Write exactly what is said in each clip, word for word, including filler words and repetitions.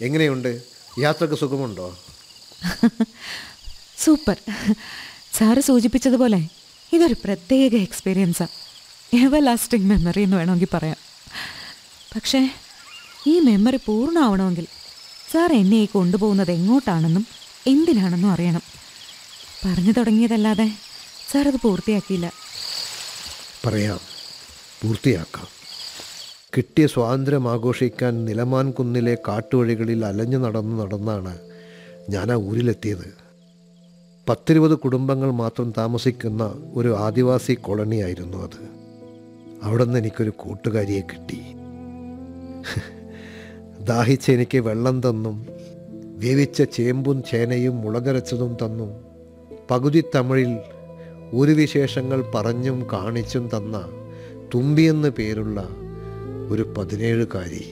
എങ്ങനെയുണ്ട്? യാത്രക്ക് സുഖമുണ്ടോ? Super. Sir സൂചിപ്പിച്ചതുപോലെ ഇതൊരു പ്രത്യേക എക്സ്പീരിയൻസാണ്. എവർ ലാസ്റ്റിംഗ് മെമ്മറി എന്ന് വേണമെങ്കിൽ പറയാം. പക്ഷേ ഈ മെമ്മറി പൂർണ്ണമാവണമെങ്കിൽ സാർ എന്നെ ഈ കൊണ്ടുപോകുന്നത് എങ്ങോട്ടാണെന്നും എന്തിനാണെന്നും അറിയണം. പറഞ്ഞു തുടങ്ങിയതല്ലാതെ സാർ അത് പൂർത്തിയാക്കിയില്ല. പറയാം, പൂർത്തിയാക്കാം. കിട്ടിയ സ്വാതന്ത്ര്യം ആഘോഷിക്കാൻ നിലമാൻ കുന്നിലെ കാട്ടുവഴികളിൽ അലഞ്ഞു നടന്ന് നടന്നാണ് ഞാൻ ആ ഊരിലെത്തിയത്. പത്തിരുപത് കുടുംബങ്ങൾ മാത്രം താമസിക്കുന്ന ഒരു ആദിവാസി കോളനിയായിരുന്നു അത്. അവിടെ നിന്ന് എനിക്കൊരു കൂട്ടുകാരിയെ കിട്ടി. ദാഹിച്ച് എനിക്ക് വെള്ളം തന്നും വേവിച്ച ചേമ്പും ചേനയും മുളകരച്ചതും തന്നും പകുതി തമിഴിൽ ഒരു വിശേഷങ്ങൾ പറഞ്ഞും കാണിച്ചും തന്ന തുമ്പിയെന്ന് പേരുള്ള ഒരു പതിനേഴുകാരി.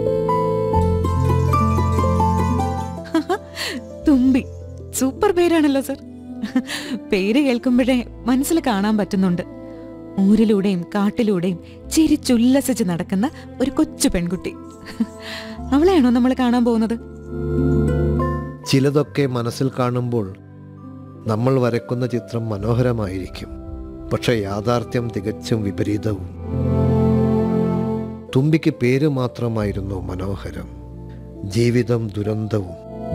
തുമ്പി സൂപ്പർ പേരാണല്ലോ സർ. പേര് കേൾക്കുമ്പോഴേ മനസ്സിൽ കാണാൻ പറ്റുന്നുണ്ട്. ഊരിലൂടെയും കാട്ടിലൂടെയും ചിരിച്ചുല്ലസിച്ച് നടക്കുന്ന ഒരു കൊച്ചു പെൺകുട്ടി. അവളെയാണോ നമ്മൾ കാണാൻ പോകുന്നത്? ചിലതൊക്കെ മനസ്സിൽ കാണുമ്പോൾ നമ്മൾ വരക്കുന്ന ചിത്രം മനോഹരമായിരിക്കും. പക്ഷെ യാഥാർത്ഥ്യം തികച്ചും വിപരീതവും. തുമ്പിക്ക് പേര് മാത്രമായിരുന്നു മനോഹരം, ജീവിതം ദുരന്തവും.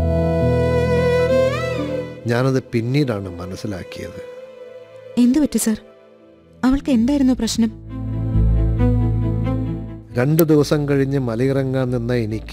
ഞാനത് പിന്നീടാണ് മനസ്സിലാക്കിയത്. എന്തു പറ്റി സർ? അവൾക്ക് എന്തായിരുന്നു പ്രശ്നം? രണ്ടു ദിവസം കഴിഞ്ഞ് മലയിറങ്ങാൻ നിന്ന എനിക്ക്